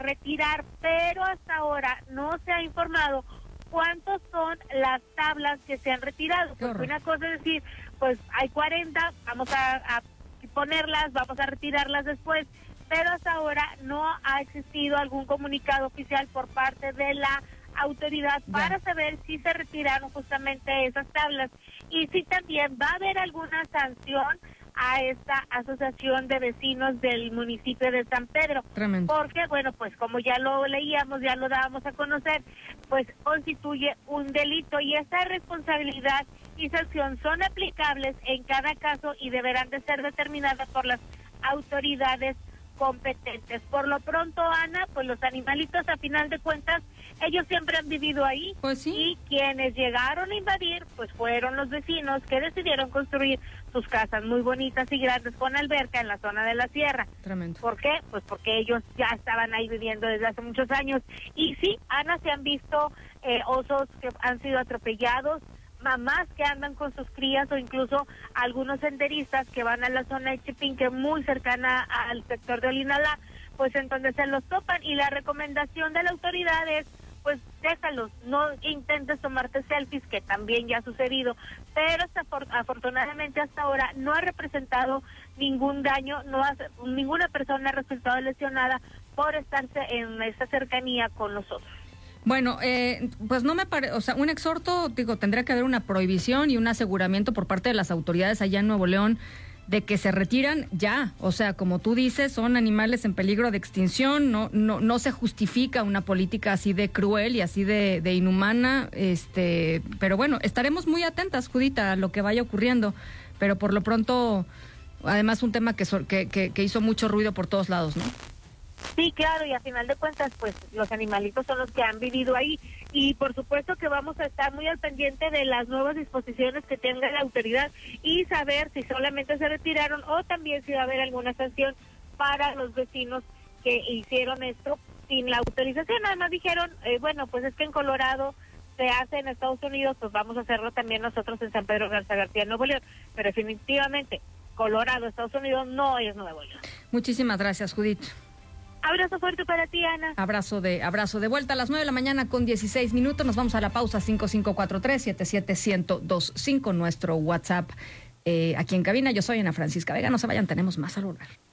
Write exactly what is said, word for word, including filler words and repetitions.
retirar, pero hasta ahora no se ha informado cuántos son las tablas que se han retirado. Porque una cosa es decir, pues hay cuarenta, vamos a, a ponerlas, vamos a retirarlas después, pero hasta ahora no ha existido algún comunicado oficial por parte de la autoridad ya. para saber si se retiraron justamente esas tablas y si también va a haber alguna sanción a esta asociación de vecinos del municipio de San Pedro. Tremendo. Porque, bueno, pues como ya lo leíamos, ya lo dábamos a conocer, pues constituye un delito y esa responsabilidad y sanción son aplicables en cada caso y deberán de ser determinadas por las autoridades competentes. Por lo pronto, Ana, pues los animalitos, a final de cuentas, ellos siempre han vivido ahí. Pues sí. Y quienes llegaron a invadir, pues fueron los vecinos que decidieron construir sus casas muy bonitas y grandes con alberca en la zona de la sierra. Tremendo. ¿Por qué? Pues porque ellos ya estaban ahí viviendo desde hace muchos años. Y sí, Ana, se han visto eh, osos que han sido atropellados, mamás que andan con sus crías o incluso algunos senderistas que van a la zona de Chipinque, muy cercana al sector de Olinalá, pues en donde se los topan y la recomendación de la autoridad es, pues déjalos, no intentes tomarte selfies, que también ya ha sucedido, pero hasta, afortunadamente hasta ahora no ha representado ningún daño, no ha, ninguna persona ha resultado lesionada por estarse en esta cercanía con nosotros. Bueno, eh, pues no me parece, o sea, un exhorto, digo, tendría que haber una prohibición y un aseguramiento por parte de las autoridades allá en Nuevo León de que se retiran ya, o sea, como tú dices, son animales en peligro de extinción, no no no se justifica una política así de cruel y así de, de inhumana, este, pero bueno, estaremos muy atentas, Judita, a lo que vaya ocurriendo, pero por lo pronto, además un tema que, que, que, que hizo mucho ruido por todos lados, ¿no? Sí, claro, y a final de cuentas, pues los animalitos son los que han vivido ahí y por supuesto que vamos a estar muy al pendiente de las nuevas disposiciones que tenga la autoridad y saber si solamente se retiraron o también si va a haber alguna sanción para los vecinos que hicieron esto sin la autorización. Además dijeron, eh, bueno, pues es que en Colorado se hace en Estados Unidos, pues vamos a hacerlo también nosotros en San Pedro Garza García, Nuevo León, pero definitivamente Colorado, Estados Unidos no es Nuevo León. Muchísimas gracias, Judith. Abrazo fuerte para ti, Ana. Abrazo de abrazo de vuelta a las nueve de la mañana con dieciséis minutos. Nos vamos a la pausa. Cinco cinco cuatro tres siete siete uno cero dos cinco, nuestro WhatsApp eh, aquí en cabina. Yo soy Ana Francisca Vega. No se vayan, tenemos más al volver.